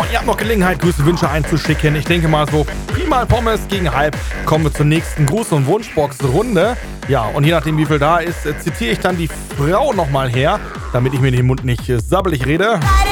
ihr habt noch Gelegenheit, Grüße, Wünsche einzuschicken. Ich denke mal so, Pi mal Pommes gegen halb kommen wir zur nächsten Gruß- und Wunschbox-Runde. Ja, und je nachdem, wie viel da ist, zitiere ich dann die Frau nochmal her, damit ich mir den Mund nicht sabbelig rede.